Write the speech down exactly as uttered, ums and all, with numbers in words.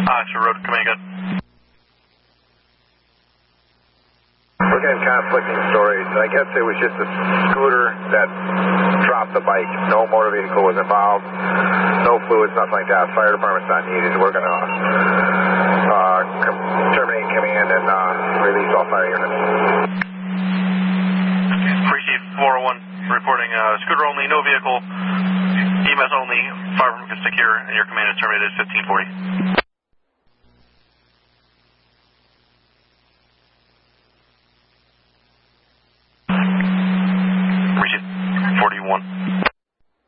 Oxford Road, command good. We're getting conflicting stories. I guess it was just a scooter that dropped the bike. No motor vehicle was involved. No fluids, nothing like that. Fire department's not needed. We're going to uh, terminate command and uh, release all fire units. Receive four oh one reporting uh, scooter only, no vehicle, E M S only, fire department secure, and your command is terminated at fifteen forty.